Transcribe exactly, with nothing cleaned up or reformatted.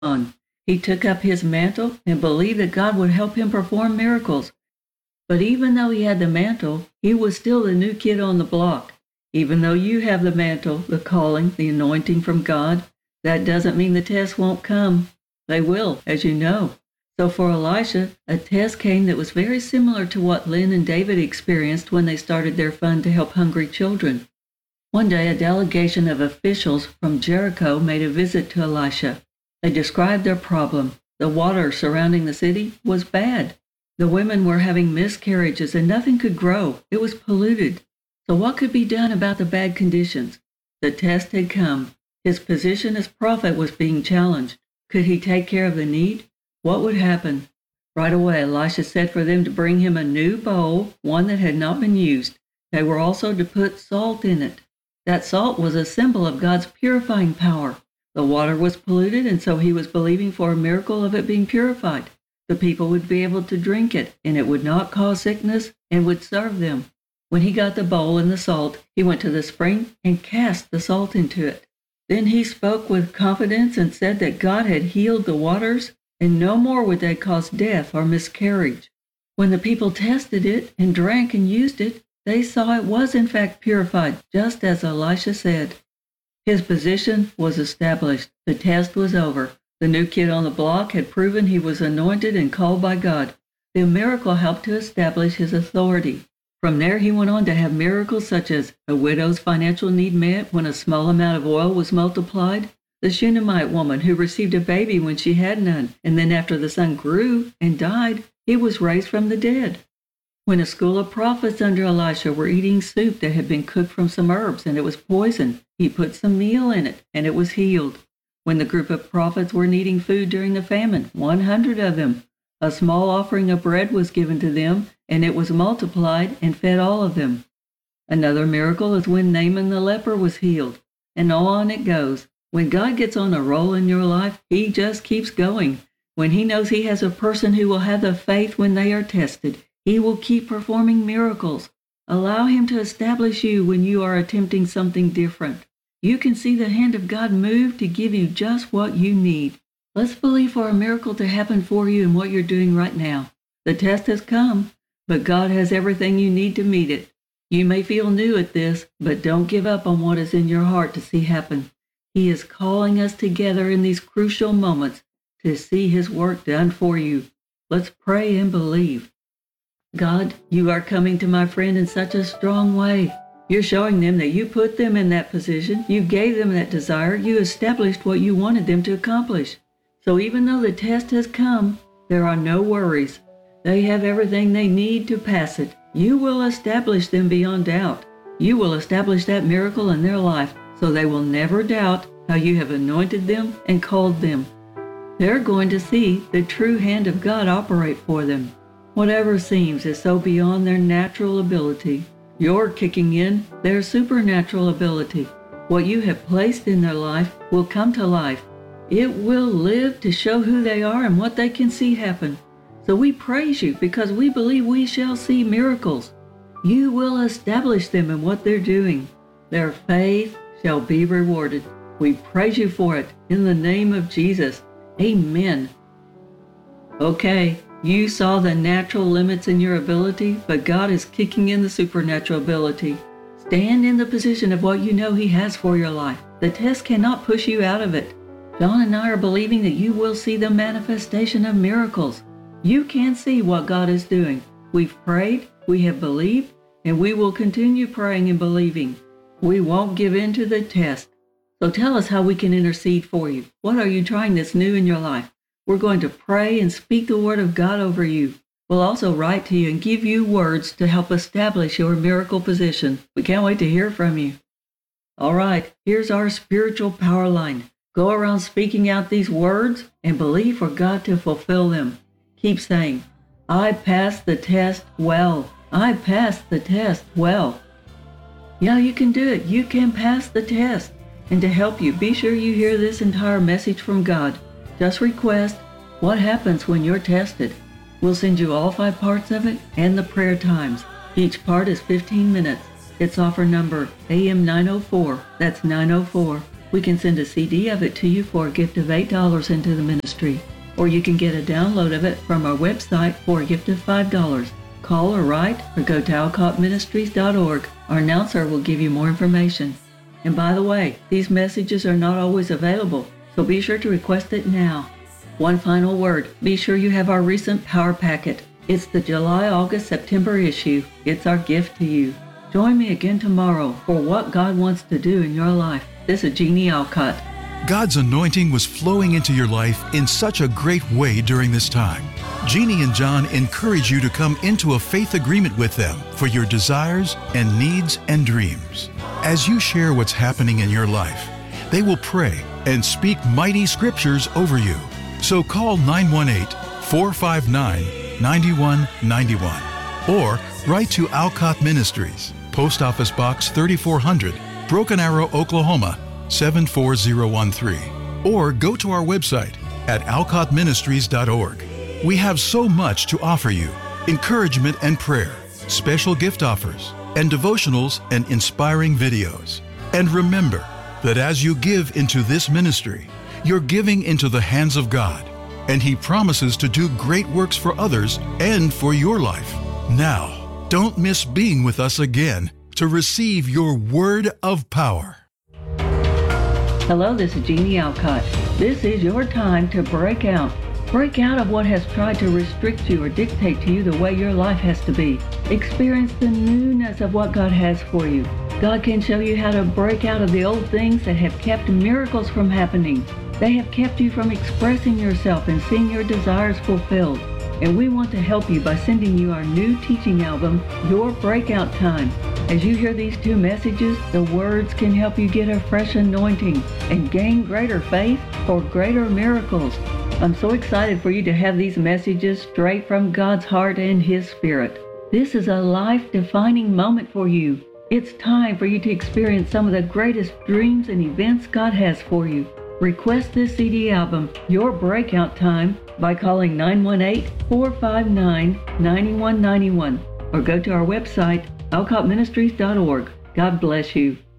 on. He took up his mantle and believed that God would help him perform miracles. But even though he had the mantle, he was still the new kid on the block. Even though you have the mantle, the calling, the anointing from God, that doesn't mean the test won't come. They will, as you know. So for Elisha, a test came that was very similar to what Lynn and David experienced when they started their fund to help hungry children. One day, a delegation of officials from Jericho made a visit to Elisha. They described their problem. The water surrounding the city was bad. The women were having miscarriages and nothing could grow. It was polluted. So what could be done about the bad conditions? The test had come. His position as prophet was being challenged. Could he take care of the need? What would happen? Right away, Elisha said for them to bring him a new bowl, one that had not been used. They were also to put salt in it. That salt was a symbol of God's purifying power. The water was polluted, and so he was believing for a miracle of it being purified. The people would be able to drink it, and it would not cause sickness and would serve them. When he got the bowl and the salt, he went to the spring and cast the salt into it. Then he spoke with confidence and said that God had healed the waters, and no more would they cause death or miscarriage. When the people tested it and drank and used it, they saw it was in fact purified, just as Elisha said. His position was established. The test was over. The new kid on the block had proven he was anointed and called by God. The miracle helped to establish his authority. From there, he went on to have miracles such as a widow's financial need met when a small amount of oil was multiplied, the Shunammite woman who received a baby when she had none, and then after the son grew and died, he was raised from the dead. When a school of prophets under Elisha were eating soup that had been cooked from some herbs and it was poisoned, he put some meal in it and it was healed. When the group of prophets were needing food during the famine, one hundred of them, a small offering of bread was given to them, and it was multiplied and fed all of them. Another miracle is when Naaman the leper was healed. And on it goes. When God gets on a roll in your life, he just keeps going. When he knows he has a person who will have the faith when they are tested, he will keep performing miracles. Allow him to establish you when you are attempting something different. You can see the hand of God move to give you just what you need. Let's believe for a miracle to happen for you in what you're doing right now. The test has come, but God has everything you need to meet it. You may feel new at this, but don't give up on what is in your heart to see happen. He is calling us together in these crucial moments to see his work done for you. Let's pray and believe. God, you are coming to my friend in such a strong way. You're showing them that you put them in that position. You gave them that desire. You established what you wanted them to accomplish. So even though the test has come, there are no worries. They have everything they need to pass it. You will establish them beyond doubt. You will establish that miracle in their life, so they will never doubt how you have anointed them and called them. They're going to see the true hand of God operate for them. Whatever seems is so beyond their natural ability, you're kicking in their supernatural ability. What you have placed in their life will come to life. It will live to show who they are and what they can see happen. So we praise you because we believe we shall see miracles. You will establish them in what they're doing. Their faith shall be rewarded. We praise you for it in the name of Jesus. Amen. Okay, you saw the natural limits in your ability, but God is kicking in the supernatural ability. Stand in the position of what you know he has for your life. The test cannot push you out of it. John and I are believing that you will see the manifestation of miracles. You can see what God is doing. We've prayed, we have believed, and we will continue praying and believing. We won't give in to the test. So tell us how we can intercede for you. What are you trying that's new in your life? We're going to pray and speak the word of God over you. We'll also write to you and give you words to help establish your miracle position. We can't wait to hear from you. All right, here's our spiritual power line. Go around speaking out these words and believe for God to fulfill them. Keep saying, I passed the test well. I passed the test well. Yeah, you can do it. You can pass the test. And to help you, be sure you hear this entire message from God. Just request, what happens when you're tested? We'll send you all five parts of it and the prayer times. Each part is fifteen minutes. It's offer number A M nine oh four. That's nine oh four. We can send a C D of it to you for a gift of eight dollars into the ministry, or you can get a download of it from our website for a gift of five dollars. Call or write or go to alcott ministries dot org. Our announcer will give you more information. And by the way, these messages are not always available, so be sure to request it now. One final word, be sure you have our recent Power Packet. It's the July, August, September issue. It's our gift to you. Join me again tomorrow for what God wants to do in your life. This is Jeannie Alcott. God's anointing was flowing into your life in such a great way during this time. Jeannie and John encourage you to come into a faith agreement with them for your desires and needs and dreams. As you share what's happening in your life, they will pray and speak mighty scriptures over you. So call nine one eight, four five nine, nine one nine one or write to Alcott Ministries, Post Office Box thirty-four hundred, Broken Arrow, Oklahoma, seven four zero one three. Or go to our website at alcott ministries dot org. We have so much to offer you: encouragement and prayer, special gift offers, and devotionals and inspiring videos. And remember that as you give into this ministry, you're giving into the hands of God, and He promises to do great works for others and for your life. Now, don't miss being with us again to receive your word of power. Hello, this is Jeannie Alcott. This is your time to break out. Break out of what has tried to restrict you or dictate to you the way your life has to be. Experience the newness of what God has for you. God can show you how to break out of the old things that have kept miracles from happening. They have kept you from expressing yourself and seeing your desires fulfilled. And we want to help you by sending you our new teaching album, Your Breakout Time. As you hear these two messages, the words can help you get a fresh anointing and gain greater faith for greater miracles. I'm so excited for you to have these messages straight from God's heart and His Spirit. This is a life-defining moment for you. It's time for you to experience some of the greatest dreams and events God has for you. Request this C D album, Your Breakout Time, by calling nine one eight, four five nine, nine one nine one or go to our website, alcott ministries dot org. God bless you.